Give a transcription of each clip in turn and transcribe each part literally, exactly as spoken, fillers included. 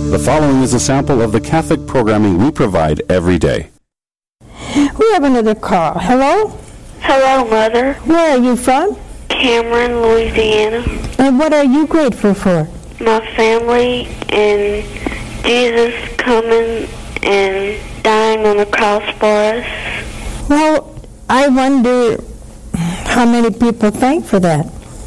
The following is a sample of the Catholic programming we provide every day. We have another call. Hello? Hello, Mother. Where are you from? Cameron, Louisiana. And what are you grateful for? My family and Jesus coming and dying on the cross for us. Well, I wonder how many people thank for that.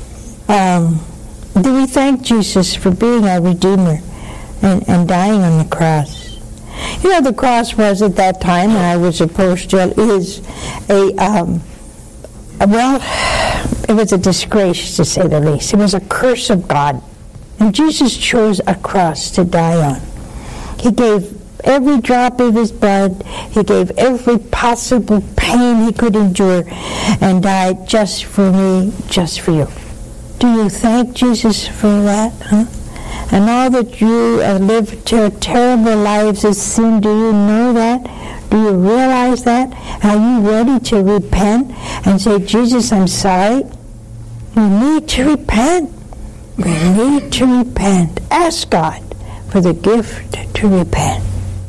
Um, do we thank Jesus for being our Redeemer and, and dying on the cross? You know, the cross was at that time, and I was supposed to, is a, um, a, well, it was a disgrace, to say the least. It was a curse of God. And Jesus chose a cross to die on. He gave every drop of his blood. He gave every possible pain he could endure and died just for me, just for you. Do you thank Jesus for that? Huh? And all that you uh, live ter- terrible lives of sin, do you know that? Do you realize that? Are you ready to repent and say, Jesus, I'm sorry? You need to repent. We need to repent. Ask God for the gift to repent.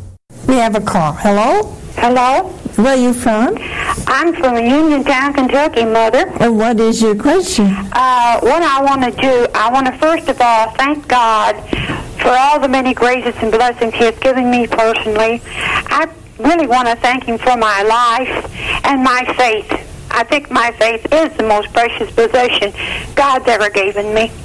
We have a call. Hello? Hello? Where are you from? I'm from Uniontown, Kentucky, Mother. And what is your question? Uh, what I want to do, I want to first of all thank God for all the many graces and blessings He has given me personally. I really want to thank Him for my life and my faith. I think my faith is the most precious possession God's ever given me.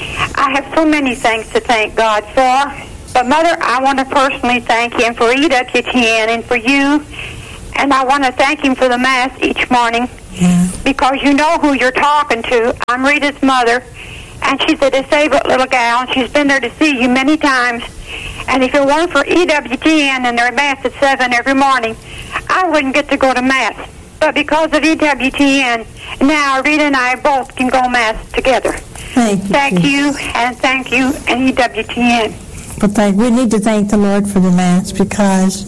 I have so many things to thank God for. But, Mother, I want to personally thank Him for E W T N and for you. And I want to thank Him for the Mass each morning. Yeah. Because you know who you're talking to. I'm Rita's mother. And she's a disabled little gal. And she's been there to see you many times. And if it weren't for E W T N and their Mass at seven every morning, I wouldn't get to go to Mass. But because of E W T N, now Rita and I both can go Mass together. Thank you. Thank you, and thank you, and E W T N. But thank, we need to thank the Lord for the Mass because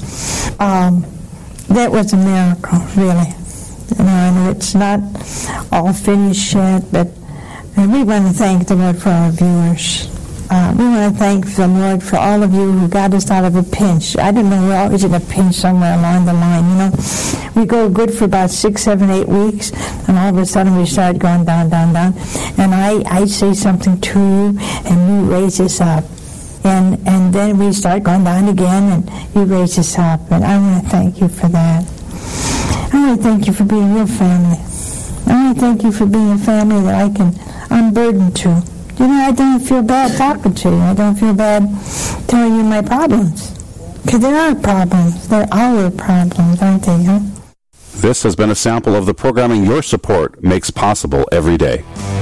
um, that was a miracle, really. You know, and it's not all finished yet, but and we want to thank the Lord for our viewers. Uh, we want to thank the Lord for all of you who got us out of a pinch. I don't know, we're always in a pinch somewhere along the line, you know. We go good for about six, seven, eight weeks, and all of a sudden we start going down, down, down. And I, I say something to you, and you raise us up. And and then we start going down again, and you raise us up. And I want to thank you for that. I want to thank you for being your family. I want to thank you for being a family that I can unburden to. You know, I don't feel bad talking to you. I don't feel bad telling you my problems. Because there are problems. They're our problems, aren't they, huh? This has been a sample of the programming your support makes possible every day.